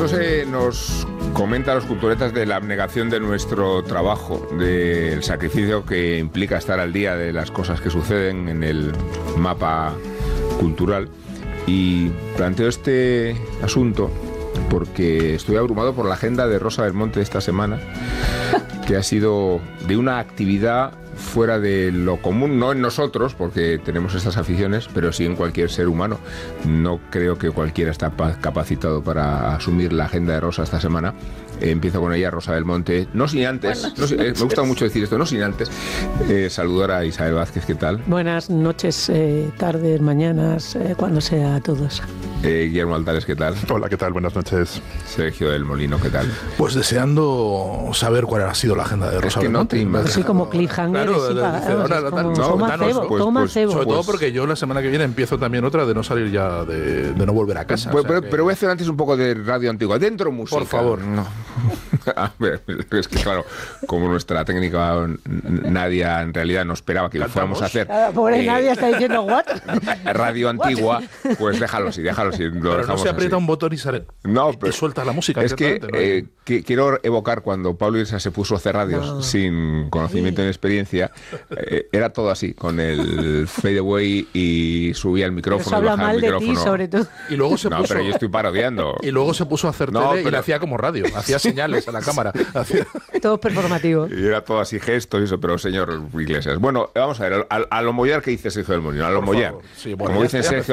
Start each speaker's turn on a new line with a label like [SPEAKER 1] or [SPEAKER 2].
[SPEAKER 1] Eso nos comenta los culturetas de la abnegación de nuestro trabajo, del sacrificio que implica estar al día de las cosas que suceden en el mapa cultural. Y planteo este asunto porque estoy abrumado por la agenda de Rosa del Monte de esta semana, que ha sido de una actividad fuera de lo común, no en nosotros, porque tenemos estas aficiones, pero sí en cualquier ser humano. No creo que cualquiera está capacitado para asumir la agenda de Rosa esta semana. Empiezo con ella, Rosa del Monte. No sin antes, me gusta mucho decir esto, no sin antes saludar a Isabel Vázquez, ¿qué tal?
[SPEAKER 2] Buenas noches, tardes, mañanas, cuando sea a todos.
[SPEAKER 1] Guillermo Altares, ¿qué tal?
[SPEAKER 3] Hola, ¿qué tal? Buenas noches.
[SPEAKER 1] Sergio del Molino, ¿qué tal?
[SPEAKER 3] Pues deseando saber cuál ha sido la agenda de Rosa del Monte.
[SPEAKER 2] Así como cliffhanger. Toma cebo.
[SPEAKER 3] Sobre todo porque yo la semana que viene empiezo también otra de no salir ya, de no volver a casa.
[SPEAKER 1] Pero voy a hacer antes un poco de radio antigua. Dentro música.
[SPEAKER 3] Por favor.
[SPEAKER 1] No. A ver, es que claro, como nuestra técnica Nadia en realidad no esperaba que lo fuéramos a hacer.
[SPEAKER 2] Pobre Nadia está diciendo ¿what?
[SPEAKER 1] Radio antigua, pues déjalo así.
[SPEAKER 3] Pero no se aprieta un botón y sale.
[SPEAKER 1] No,
[SPEAKER 3] y suelta la música.
[SPEAKER 1] Es que quiero evocar cuando Pablo Iglesias se puso a hacer radios sin conocimiento ni experiencia. Era todo así, con el fade away y subía el micrófono y bajaba el micrófono.
[SPEAKER 2] De ti, sobre todo.
[SPEAKER 3] Y luego se puso,
[SPEAKER 1] pero yo estoy parodiando.
[SPEAKER 3] Y luego se puso a hacer tele y le hacía como radio, hacía señales a la cámara.
[SPEAKER 2] Todo performativo.
[SPEAKER 1] Y era todo así gestos y eso, pero señor Iglesias. Bueno, vamos a ver, a lo mollar que dice Sergio del Molino, a lo mollar.
[SPEAKER 3] Sí, bueno,
[SPEAKER 1] como dice Sergio